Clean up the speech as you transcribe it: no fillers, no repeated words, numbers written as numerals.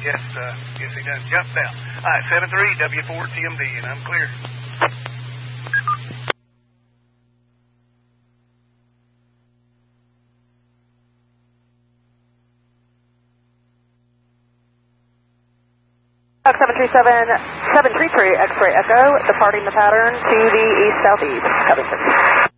Yes, yes, he done jumped out. All right, 73 W4TMD, and I'm clear. Fox 733 X-ray Echo, departing the pattern to the east-southeast. Covington.